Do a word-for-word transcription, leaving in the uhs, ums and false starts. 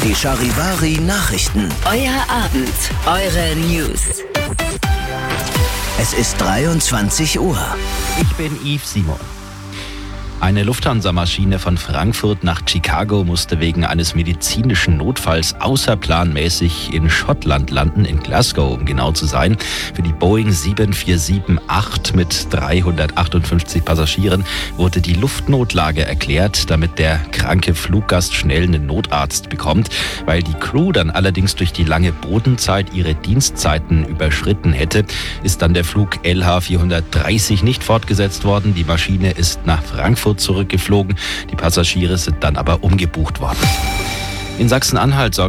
Die Charivari Nachrichten. Euer Abend, eure News. Es ist dreiundzwanzig Uhr. Ich bin Yves Simon. Eine Lufthansa-Maschine von Frankfurt nach Chicago musste wegen eines medizinischen Notfalls außerplanmäßig in Schottland landen, in Glasgow, um genau zu sein. Für die Boeing sieben vier sieben acht mit dreihundertachtundfünfzig Passagieren wurde die Luftnotlage erklärt, damit der kranke Fluggast schnell einen Notarzt bekommt. Weil die Crew dann allerdings durch die lange Bodenzeit ihre Dienstzeiten überschritten hätte, ist dann der Flug L H vierhundertdreißig nicht fortgesetzt worden. Die Maschine ist nach Frankfurt zurückgeflogen. Die Passagiere sind dann aber umgebucht worden. In Sachsen-Anhalt sorgt